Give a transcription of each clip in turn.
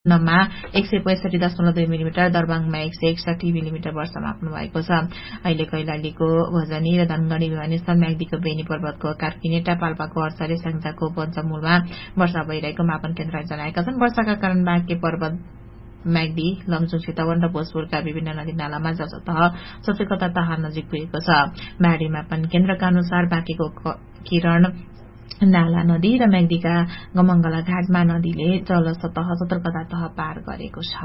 मा 165.2 millimetre, दरबाङमा 161 millimetre वर्षा माप्नु भएको छ। अहिले कैलालीको भजनी र धनगढ़ी विमानस्थल, म्याग्दीको बेनी पर्वतको कारकिनेटा, पाल्पाको अर्साले, स्याङ्जाको पञ्चमूलमा वर्षा भइरहेको मापन केन्द्रले जनाएका छन्। वर्षाका कारण बाँके पर्वत, म्याग्दी, लमजुङ, चितवन र भोजपुरका विभिन्न नदी नालामा जलसतह 70 नजिक पुगेको छ। बाढ़ी मापन केन्द्रका अनुसार बाँकेको किरण नाला नदी र म्याग्दीका गमंगला घाटमा नदीले जलसतह सतर्कता पार गरेको छ।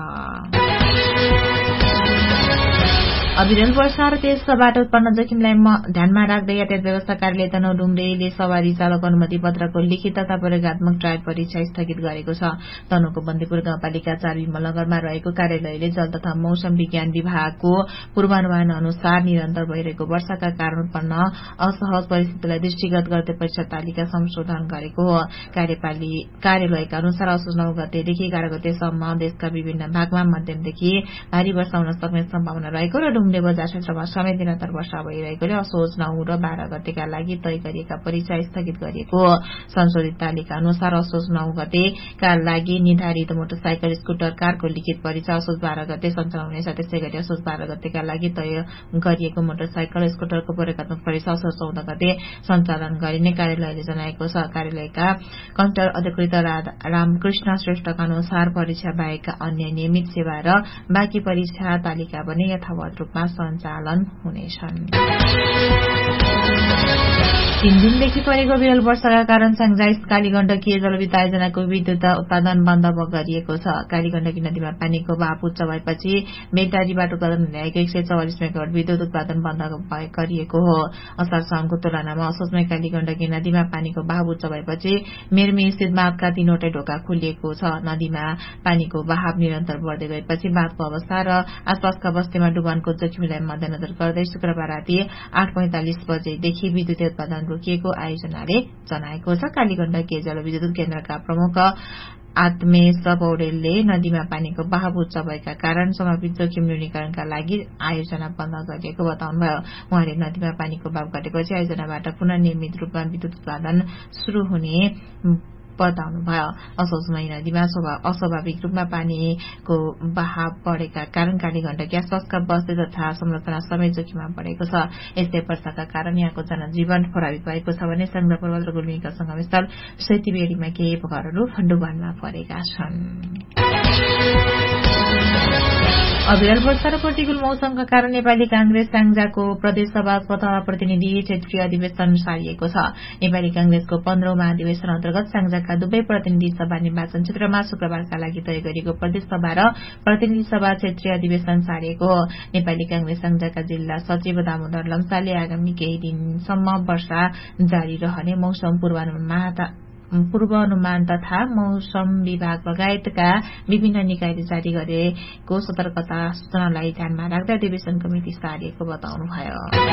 अविरल वर्षा र त्यसबाट उत्पन्न जोखिमलाई ध्यानमा राख्दै यातायात व्यवस्था कार्यालय तनहुँडुम्रेले सवारी चालक अनुमति पत्रको लिखित तथा प्रयोगात्मक ट्रायल परीक्षा स्थगित गरेको छ। तनहुँको बन्दीपुर गाउँपालिका 4 विमलनगरमा रहेको कार्यालयले जल तथा मौसम विज्ञान विभागको पूर्वानुमान अनुसार निरन्तर भइरहेको वर्षाका कारण उत्पन्न असहज परिस्थितिलाई दृष्टिगत गर्दै परीक्षा तालिका संशोधन गरेको हो। कार्यालयका अनुसार असोज 9 गतेदेखि 11 गतेसम्म देशका विभिन्न भागमा मध्यमदेखि भारी वर्षा हुन सक्ने सम्भावना रहेको र डुम्रे बजार क्षेत्रमा समेत निरन्तर वर्षा भइरहेकोले असोज 9 र 12 गतेका लागि तय गरिएका परीक्षा स्थगित गरिएको हो। संशोधित तालिका अनुसार असोज 9 गतेका लागि निर्धारित मोटरसाइकल, स्कुटर, कारको लिखित परीक्षा असोज 12 गते सञ्चालन हुनेछ। त्यसै गरी असोज 12 गतेका लागि तय गरिएको मोटरसाइकल, स्कुटरको प्रयोगात्मक परीक्षा असोज 14 गते सञ्चालन गरिने कार्यालयले जनाएको छ। कार्यालयका कम्प्युटर अधिकृत रामकृष्ण श्रेष्ठका अनुसार परीक्षा बाहेक अन्य नियमित सेवा र बाँकी परीक्षा तालिका पनि यथावत रूपमा सञ्चालन हुनेछन्। 3 दिनदेखि परेको विरल वर्षाका कारण स्याङ्जा कालीगण्डकीय जलविद्युत आयोजनाको विद्युत उत्पादन बन्द गरिएको छ। कालीगण्डकी नदीमा पानीको बहाव उच्च भएपछि बेटारीबाट उत्पादन हुने 144 मेगावाट विद्युत उत्पादन बन्द गरिएको हो। असार साउनको तुलनामा असोजमै कालीगण्डकी नदीमा पानीको बहाव उच्च भएपछि मेरमी स्थित बाँधका 3वटै ढोका खोलिएको छ। नदीमा पानीको बहाव निरन्तर बढ्दै गएपछि बाँधको अवस्था र आसपासका बस्तीमा डुबानको जोखिमलाई मध्यनजर गर्दै शुक्रबार राति 8:45 बजेदेखि विद्युत उत्पादन रोकिएको आयोजनाले जनाएको छ। कालीगण्डकीय जलविद्युत केन्द्रका प्रमुख आत्मेश पौडेलले नदीमा पानीको बहाव उच्च भएका कारण सम्भावित जोखिम न्यूनीकरणका लागि आयोजना बन्द गरिएको बताउनुभयो। उहाँले नदीमा पानीको बहाव घटेपछि आयोजनाबाट पुनः नियमित रूपमा विद्युत उत्पादन शुरू हुने बताउनुभयो। असोजमै नदीमा अस्वाभाविक रूपमा पानीको बहाव बढेका कारण कालीगण्डकी आसपासका बस्ती तथा संरचना समेत जोखिममा परेको छ। यस्तै वर्षाका कारण यहाँको जनजीवन प्रभावित भएको छ भने स्याङ्जा पर्वत र गुल्मीका संगमस्थल सेतीबेडीमा केही घरहरू डुबानमा परेका छन्। अविरल वर्षा र प्रतिकूल मौसमका कारण नेपाली कांग्रेस स्याङ्जाको प्रदेश सभा स्वतः प्रतिनिधि क्षेत्रीय अधिवेशन सारिएको छ। नेपाली कांग्रेसको 15औं महाधिवेशन अन्तर्गत स्याङ्जाका दुवै प्रतिनिधि सभा निर्वाचन क्षेत्रमा शुक्रबारका लागि तय गरिएको प्रदेश सभा र प्रतिनिधि सभा क्षेत्रीय अधिवेशन सारिएको हो। नेपाली कांग्रेस स्याङ्जाका जिल्ला सचिव दामोदर लम्सालले आगामी केही दिनसम्म वर्षा जारी रहने मौसम पूर्वानुमान तथा मौसम विभाग लगायतका विभिन्न निकायले जारी गरेको सतर्कता सूचनालाई ध्यानमा राख्दै अधिवेशन कमिटी सारिएको बताउनुभयो।